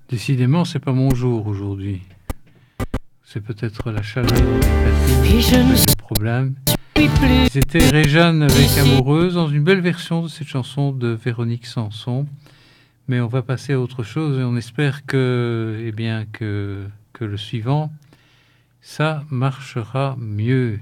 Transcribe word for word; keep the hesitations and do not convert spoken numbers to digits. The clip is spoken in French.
Décidément, c'est pas mon jour aujourd'hui. C'est peut-être la chaleur qui fait le problème. C'était Réjeanne avec Amoureuse dans une belle version de cette chanson de Véronique Sanson. Mais on va passer à autre chose et on espère que, eh bien, que, que le suivant, ça marchera mieux.